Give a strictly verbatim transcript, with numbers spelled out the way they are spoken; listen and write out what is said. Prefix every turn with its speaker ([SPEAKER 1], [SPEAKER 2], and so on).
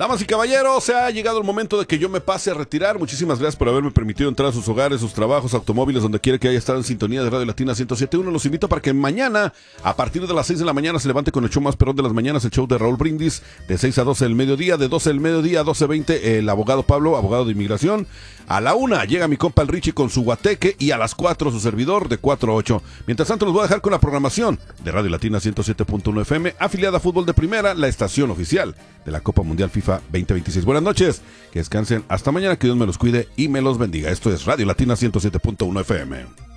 [SPEAKER 1] Damas y caballeros, se ha llegado el momento de que yo me pase a retirar. Muchísimas gracias por haberme permitido entrar a sus hogares, sus trabajos, automóviles, donde quiera que haya estado en sintonía de Radio Latina ciento siete punto uno. Los invito para que mañana, a partir de las seis de la mañana, se levante con el show más perrón de las mañanas, el show de Raúl Brindis, de seis a doce del mediodía, de doce del mediodía a doce veinte, el abogado Pablo, abogado de inmigración. A la una llega mi compa el Richie con su guateque, y a las cuatro su servidor, de cuatro a ocho. Mientras tanto, los voy a dejar con la programación de Radio Latina ciento siete punto uno F M, afiliada a Fútbol de Primera, la estación oficial de la Copa Mundial FIFA veinte veintiséis. Buenas noches, que descansen hasta mañana, que Dios me los cuide y me los bendiga. Esto es Radio Latina ciento siete punto uno F M.